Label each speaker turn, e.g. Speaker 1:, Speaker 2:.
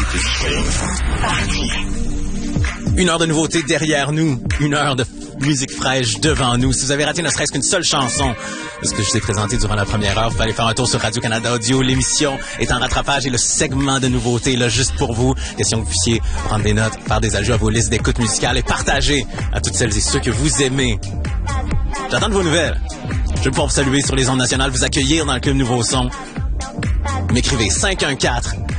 Speaker 1: Une heure de nouveautés derrière nous, une heure de musique fraîche devant nous. Si vous avez raté ne serait-ce qu'une seule chanson de ce que je vous ai présenté durant la première heure, vous pouvez aller faire un tour sur Radio-Canada Audio. L'émission est en rattrapage et le segment de nouveautés là juste pour vous. Question que vous puissiez prendre des notes, faire des ajouts à vos listes d'écoute musicale et partager à toutes celles et ceux que vous aimez. J'attends de vos nouvelles. Je vais pouvoir vous saluer sur les ondes nationales, vous accueillir dans le Club Nouveau Son. M'écrivez 514